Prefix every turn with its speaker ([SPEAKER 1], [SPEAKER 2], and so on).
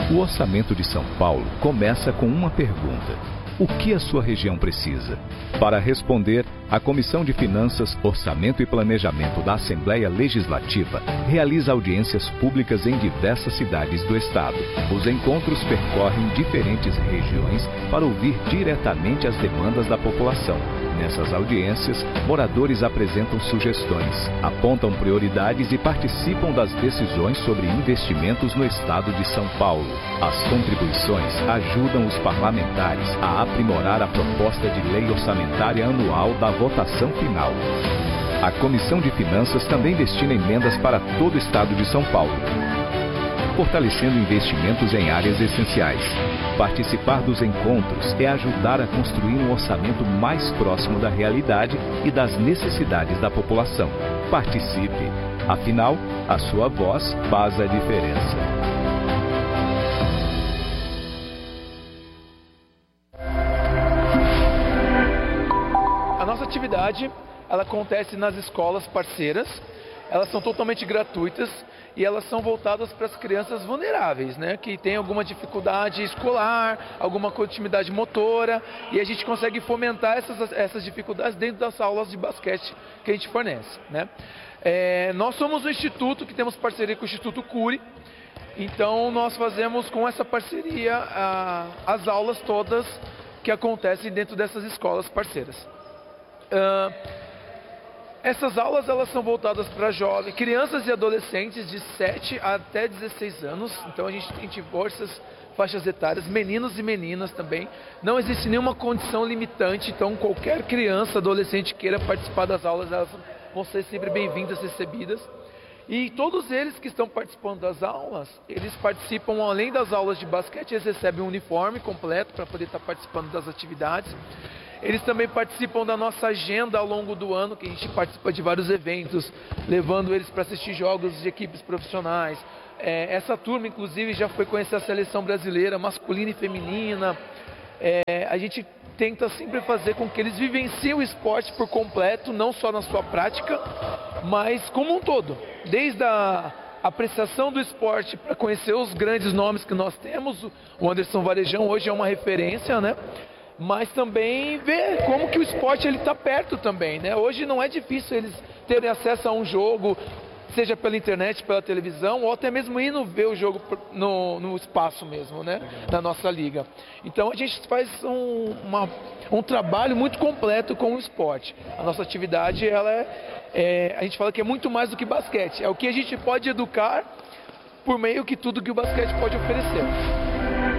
[SPEAKER 1] O orçamento de São Paulo começa com uma pergunta: o que a sua região precisa? Para responder, a Comissão de Finanças, Orçamento e Planejamento da Assembleia Legislativa realiza audiências públicas em diversas cidades do estado. Os encontros percorrem diferentes regiões para ouvir diretamente as demandas da população. Nessas audiências, moradores apresentam sugestões, apontam prioridades e participam das decisões sobre investimentos no estado de São Paulo. As contribuições ajudam os parlamentares a aprimorar a proposta de lei orçamentária anual da votação final. A Comissão de Finanças também destina emendas para todo o estado de São Paulo, fortalecendo investimentos em áreas essenciais. Participar dos encontros é ajudar a construir um orçamento mais próximo da realidade e das necessidades da população. Participe, afinal, a sua voz faz a diferença.
[SPEAKER 2] A nossa atividade, ela acontece nas escolas parceiras. Elas são totalmente gratuitas e elas são voltadas para as crianças vulneráveis, né? Que têm alguma dificuldade escolar, alguma continuidade motora, e a gente consegue fomentar essas dificuldades dentro das aulas de basquete que a gente fornece, né? Nós somos um instituto que temos parceria com o Instituto Cury, então nós fazemos com essa parceria as aulas todas que acontecem dentro dessas escolas parceiras. Essas aulas elas são voltadas para jovens, crianças e adolescentes de 7 até 16 anos. Então a gente tem diversas faixas etárias, meninos e meninas também. Não existe nenhuma condição limitante, então qualquer criança, adolescente queira participar das aulas, elas vão ser sempre bem-vindas, recebidas. E todos eles que estão participando das aulas, eles participam, além das aulas de basquete, eles recebem um uniforme completo para poder estar participando das atividades. Eles também participam da nossa agenda ao longo do ano, que a gente participa de vários eventos, levando eles para assistir jogos de equipes profissionais. Essa turma, inclusive, já foi conhecer a seleção brasileira, masculina e feminina. A gente tenta sempre fazer com que eles vivenciem o esporte por completo, não só na sua prática, mas como um todo. Desde a apreciação do esporte para conhecer os grandes nomes que nós temos. O Anderson Varejão hoje é uma referência, né? Mas também ver como que o esporte está perto também, né? Hoje não é difícil eles terem acesso a um jogo, seja pela internet, pela televisão, ou até mesmo indo ver o jogo no espaço mesmo, né? Da nossa liga. Então a gente faz um trabalho muito completo com o esporte. A nossa atividade, a gente fala que é muito mais do que basquete. É o que a gente pode educar por meio que tudo que o basquete pode oferecer.